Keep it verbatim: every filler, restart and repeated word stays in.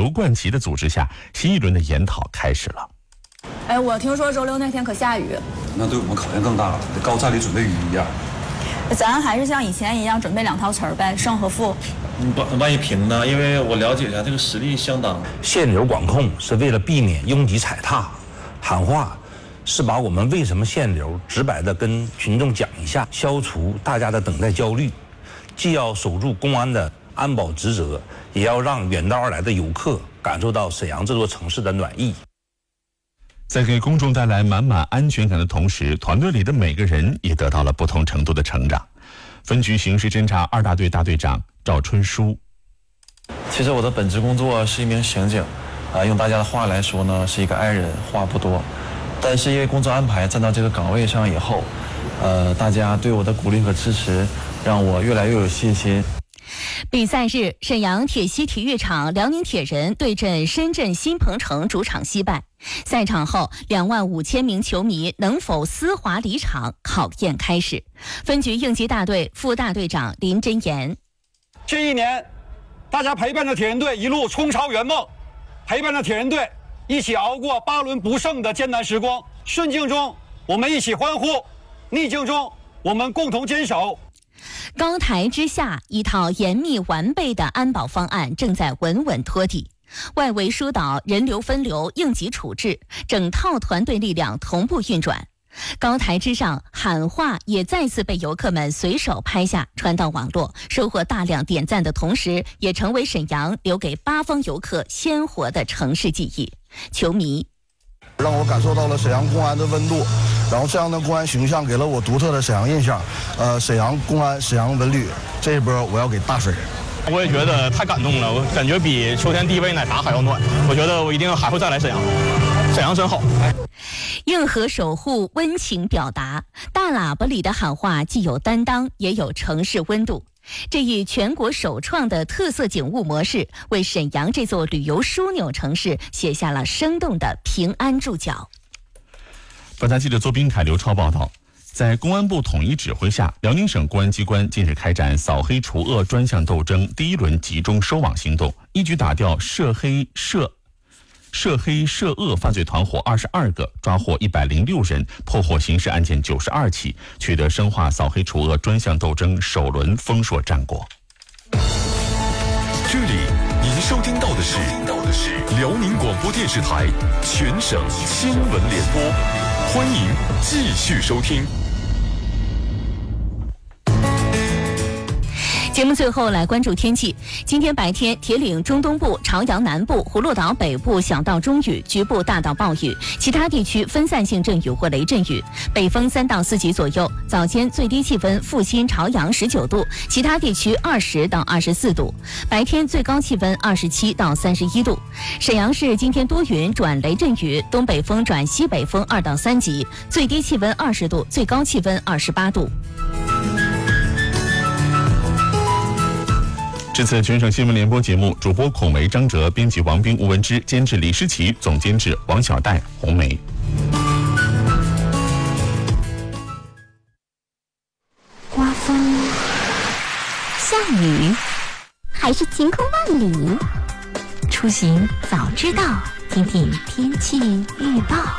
刘冠奇的组织下，新一轮的研讨开始了。 哎，我听说周六那天可下雨， 那对我们考验更大了，得高菜里准备鱼一样。 咱还是像以前一样准备两套词儿呗，胜和负。 万万一平呢？因为我了解一下，这个实力相当。 限流管控是为了避免拥挤踩踏，喊话是把我们为什么限流直白的跟群众讲一下，消除大家的等待焦虑，既要守住公安的安保职责，也要让远道而来的游客感受到沈阳这座城市的暖意。 在给公众带来满满安全感的同时，团队里的每个人也得到了不同程度的成长。分局刑事侦查二大队大队长赵春书， 其实我的本职工作是一名刑警，啊，用大家的话来说呢，是一个爱人，话不多。但是因为工作安排站到这个岗位上以后，呃，大家对我的鼓励和支持，让我越来越有信心。 比赛日，沈阳铁西体育场辽宁铁人对阵深圳新鹏城主场惜败。赛场后，两万五千名球迷能否丝滑离场，考验开始。分局应急大队副大队长林真言： 这一年，大家陪伴着铁人队一路冲超圆梦，陪伴着铁人队一起熬过八轮不胜的艰难时光。顺境中，我们一起欢呼；逆境中，我们共同坚守。 高台之下，一套严密完备的安保方案正在稳稳托底。外围疏导、人流分流、应急处置，整套团队力量同步运转。高台之上喊话也再次被游客们随手拍下，传到网络，收获大量点赞的同时，也成为沈阳留给八方游客鲜活的城市记忆。球迷让我感受到了沈阳公安的温度，然后这样的公安形象给了我独特的沈阳印象。呃，沈阳公安、沈阳文旅，这一波我要给大分。 我也觉得太感动了，我感觉比秋天第一杯奶茶还要暖。我觉得我一定还会再来沈阳，沈阳真好。 硬核守护，温情表达，大喇叭里的喊话既有担当，也有城市温度。这一全国首创的特色警务模式，为沈阳这座旅游枢纽城市写下了生动的平安注脚。 本台记者邹斌凯、刘超报道。在公安部统一指挥下，辽宁省公安机关近日开展扫黑除恶专项斗争第一轮集中收网行动，一举打掉涉黑涉涉黑涉恶犯罪团伙二十二个，抓获一百零六人，破获刑事案件九十二起，取得深化扫黑除恶专项斗争首轮丰硕战果。 这里您收听到的是辽宁广播电视台全省新闻联播，欢迎继续收听。 节目最后来关注天气。今天白天，铁岭中东部、朝阳南部、葫芦岛北部小到中雨，局部大到暴雨，其他地区分散性阵雨或雷阵雨。北风三到四级左右。早间最低气温阜新、朝阳十九度，其他地区二十到二十四度。白天最高气温二十七到三十一度。沈阳市今天多云转雷阵雨，东北风转西北风二到三级，最低气温二十度，最高气温二十八度。 这次全省新闻联播节目，主播孔维、张哲，编辑王斌、吴文之，监制李诗琪，总监制王小戴、红梅。 刮风、下雨，还是晴空万里？出行早知道，听听天气预报。